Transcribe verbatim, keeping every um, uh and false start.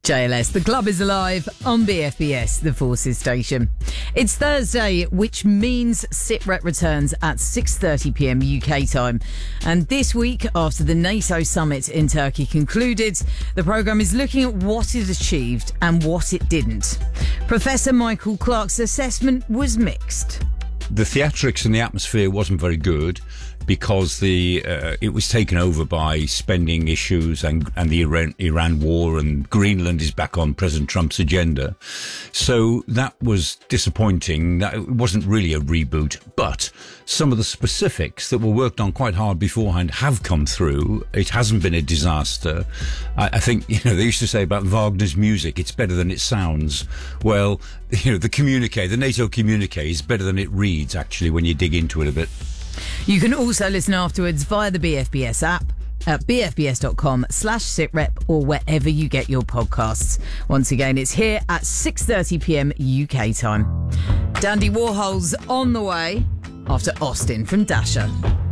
J L S, the club is alive on B F B S, the Forces station. It's Thursday, which means SITREP returns at six thirty p m U K time. And this week, after the NATO summit in Turkey concluded, the programme is looking at what it achieved and what it didn't. Professor Michael Clark's assessment was mixed. The theatrics and the atmosphere wasn't very good because the uh, it was taken over by spending issues and, and the Iran, Iran war, and Greenland is back on President Trump's agenda. So that was disappointing. That it wasn't really a reboot, but some of the specifics that were worked on quite hard beforehand have come through. It hasn't been a disaster. I, I think, you know, they used to say about Wagner's music, it's better than it sounds. Well, you know, the communique, the NATO communique is better than it reads, actually, when you dig into it a bit. You can also listen afterwards via the B F B S app at b f b s dot com slash sitrep or wherever you get your podcasts. Once again, it's here at six thirty p m U K time. Dandy Warhol's on the way after Austin from Dasher.